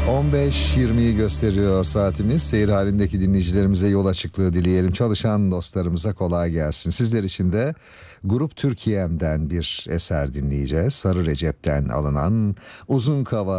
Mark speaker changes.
Speaker 1: 15.20'yi gösteriyor saatimiz. Seyir halindeki dinleyicilerimize yol açıklığı dileyelim. Çalışan dostlarımıza kolay gelsin. Sizler için de Grup Türkiye'mden bir eser dinleyeceğiz. Sarı Recep'ten alınan Uzun Kava